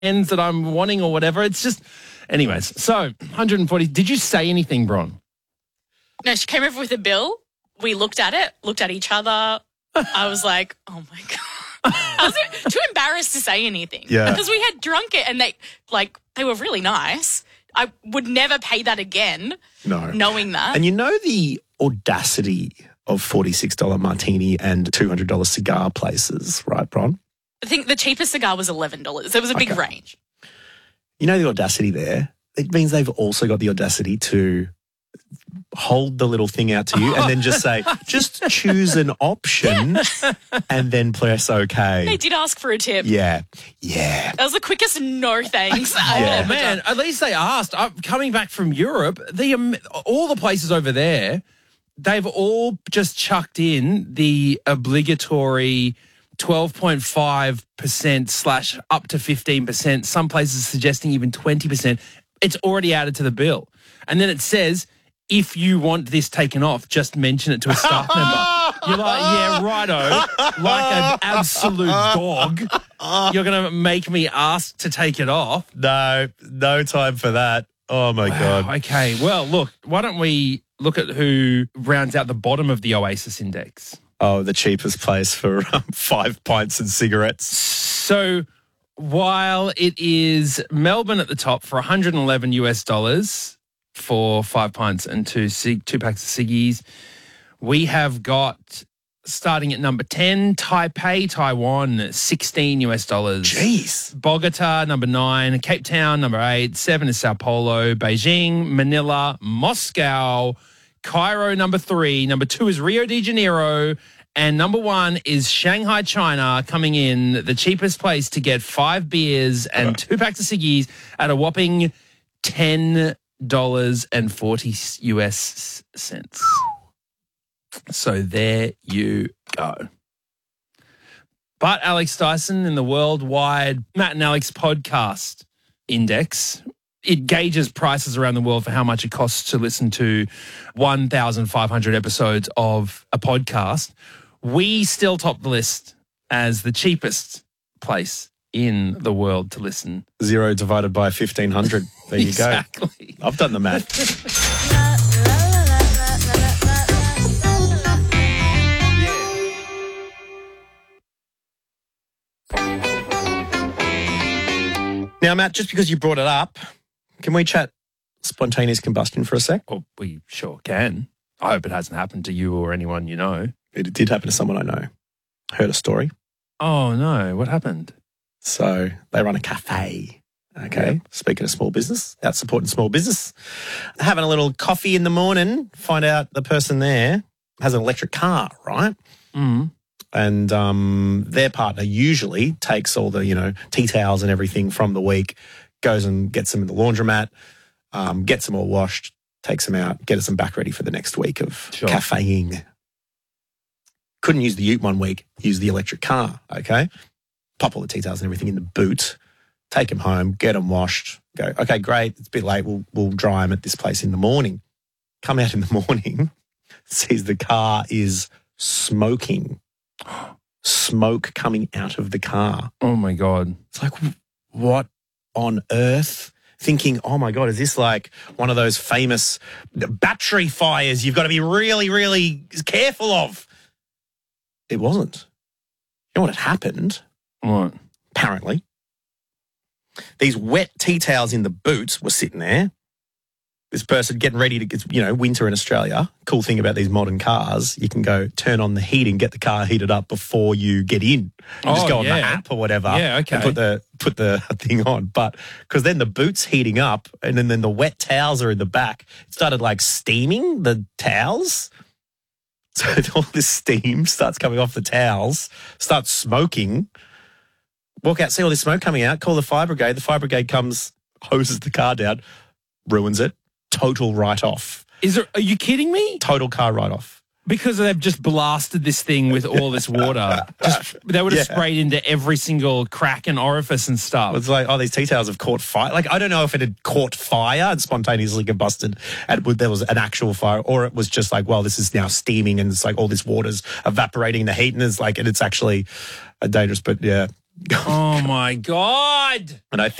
ends that I'm wanting or whatever. It's just, anyways. So 140. Did you say anything, Bron? No, she came over with a bill. We looked at it, looked at each other. I was like, oh my God. I was too embarrassed to say anything. Yeah. Because we had drunk it and they were really nice. I would never pay that again. No. Knowing that. And you know the audacity of $46 martini and $200 cigar places, right, Bron? I think the cheapest cigar was $11. There was a big range. You know the audacity there? It means they've also got the audacity to hold the little thing out to you and then just say, just choose an option and then press OK. They did ask for a tip. Yeah. That was the quickest no thanks I've ever Man, done. at least they asked. Coming back from Europe, all the places over there, they've all just chucked in the obligatory 12.5% / up to 15%. Some places suggesting even 20%. It's already added to the bill. And then it says, if you want this taken off, just mention it to a staff member. You're like, yeah, righto. Like an absolute dog. You're going to make me ask to take it off? No time for that. Oh, my God. Okay, well, look, why don't we look at who rounds out the bottom of the Oasis Index? Oh, the cheapest place for 5 pints and cigarettes. So while it is Melbourne at the top for $111 for 5 pints and two packs of ciggies, we have got, starting at number 10, Taipei, Taiwan, $16. Jeez. Bogota, number 9, Cape Town, number 8, 7 is Sao Paulo, Beijing, Manila, Moscow, Cairo, number 3, number 2 is Rio de Janeiro, and number 1 is Shanghai, China, coming in the cheapest place to get 5 beers and 2 packs of ciggies at a whopping $10.40. So there you go. But Alex Dyson, in the worldwide Matt and Alex podcast index, it gauges prices around the world for how much it costs to listen to 1,500 episodes of a podcast. We still top the list as the cheapest place in the world to listen. 0 divided by 1,500. There you Exactly. go. I've done the math. Now, Matt, just because you brought it up, can we chat spontaneous combustion for a sec? Well, we sure can. I hope it hasn't happened to you or anyone you know. It did happen to someone I know. Heard a story. Oh, no. What happened? So they run a cafe. Okay. Yep. Speaking of small business, out supporting small business, having a little coffee in the morning, find out the person there has an electric car, right? Mm. And their partner usually takes all the, tea towels and everything from the week, goes and gets them in the laundromat, gets them all washed, takes them out, gets them back ready for the next week of cafeing. Couldn't use the ute one week, use the electric car, okay? Pop all the tea towels and everything in the boot, take them home, get them washed, go, okay, great, it's a bit late, we'll dry them at this place in the morning. Come out in the morning, sees the car is smoking. Smoke coming out of the car. Oh, my God. It's like, what on earth? Thinking, oh, my God, is this like one of those famous battery fires you've got to be really, really careful of? It wasn't. You know what had happened? What? Apparently. These wet tea towels in the boot were sitting there. This person getting ready to get, winter in Australia. Cool thing about these modern cars, you can go turn on the heating, get the car heated up before you get in. You just go on the app or whatever. Yeah, okay. And put the thing on. But because then the boot's heating up and then the wet towels are in the back. It started like steaming the towels. So all this steam starts coming off the towels, starts smoking. Walk out, see all this smoke coming out, call the fire brigade. The fire brigade comes, hoses the car down, ruins it. Total write-off. Are you kidding me? Total car write-off. Because they've just blasted this thing with all this water. They would have sprayed into every single crack and orifice and stuff. It's like, these tea towels have caught fire. Like, I don't know if it had caught fire and spontaneously combusted and there was an actual fire, or it was just like, well, this is now steaming and it's like all this water's evaporating the heat and it's actually dangerous. But yeah, Oh, my God. And I